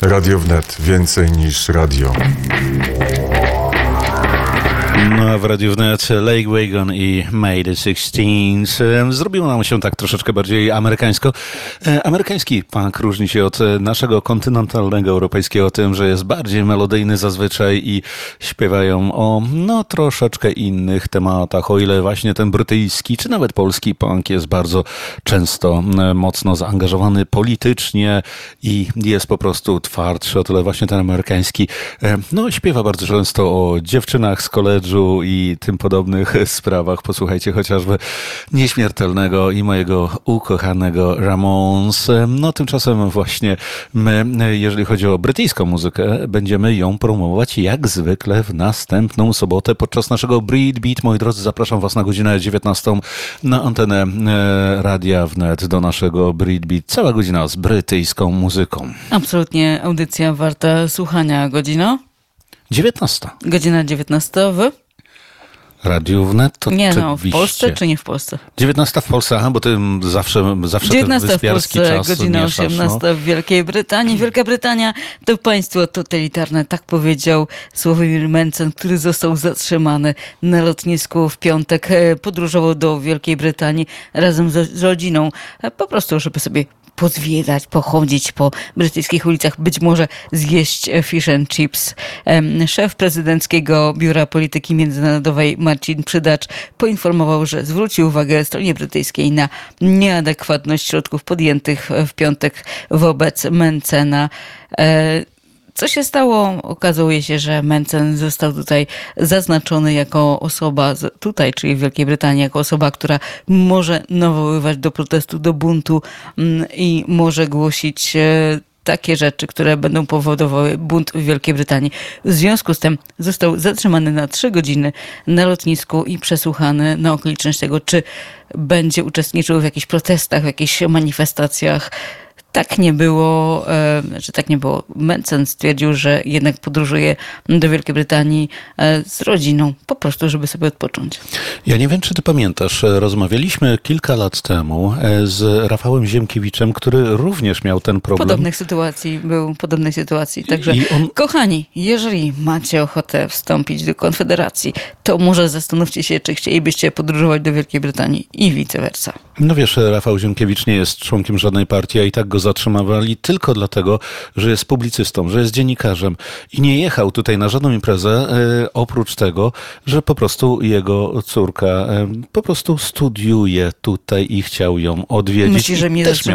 Radio Wnet. Więcej niż radio. No a w Radiu Wnet Lake Wagon i May the 16th zrobiło nam się tak troszeczkę bardziej amerykańsko. Amerykański punk różni się od naszego kontynentalnego europejskiego tym, że jest bardziej melodyjny zazwyczaj i śpiewają o troszeczkę innych tematach, o ile właśnie ten brytyjski czy nawet polski punk jest bardzo często mocno zaangażowany politycznie i jest po prostu twardszy, o tyle właśnie ten amerykański śpiewa bardzo często o dziewczynach z koledżu i tym podobnych sprawach. Posłuchajcie chociażby Nieśmiertelnego i mojego ukochanego Ramones. Tymczasem właśnie my, jeżeli chodzi o brytyjską muzykę, będziemy ją promować jak zwykle w następną sobotę podczas naszego Breedbeat. Moi drodzy, zapraszam Was na godzinę 19 na antenę Radia Wnet do naszego Breedbeat. Cała godzina z brytyjską muzyką. Absolutnie audycja warta słuchania. Godzina? 19. Godzina 19 w? Radiu Wnet to nie, oczywiście. W Polsce czy nie w Polsce? 19 w Polsce, bo ty zawsze 19 ten w Polsce, czas godzina 18 w Wielkiej Brytanii. Wielka Brytania to państwo totalitarne, tak powiedział Sławomir Mencen, który został zatrzymany na lotnisku w piątek. Podróżował do Wielkiej Brytanii razem z rodziną, po prostu, żeby sobie pozwiedzać, pochodzić po brytyjskich ulicach, być może zjeść fish and chips. Szef prezydenckiego Biura Polityki Międzynarodowej Marcin Przydacz poinformował, że zwrócił uwagę stronie brytyjskiej na nieadekwatność środków podjętych w piątek wobec Mencena. Co się stało? Okazuje się, że Mencen został tutaj zaznaczony jako osoba, tutaj, czyli w Wielkiej Brytanii, jako osoba, która może nawoływać do protestu, do buntu i może głosić takie rzeczy, które będą powodowały bunt w Wielkiej Brytanii. W związku z tym został zatrzymany na 3 godziny na lotnisku i przesłuchany na okoliczność tego, czy będzie uczestniczył w jakichś protestach, w jakichś manifestacjach. Tak nie było. Mencen stwierdził, że jednak podróżuje do Wielkiej Brytanii z rodziną, po prostu, żeby sobie odpocząć. Ja nie wiem, czy ty pamiętasz, rozmawialiśmy kilka lat temu z Rafałem Ziemkiewiczem, który również miał ten problem. Był w podobnej sytuacji. Także, kochani, jeżeli macie ochotę wstąpić do Konfederacji, to może zastanówcie się, czy chcielibyście podróżować do Wielkiej Brytanii i vice versa. No wiesz, Rafał Ziemkiewicz nie jest członkiem żadnej partii, a i tak go zatrzymywali tylko dlatego, że jest publicystą, że jest dziennikarzem i nie jechał tutaj na żadną imprezę, oprócz tego, że po prostu jego córka po prostu studiuje tutaj i chciał ją odwiedzić. Myślisz, że mnie zatrzymali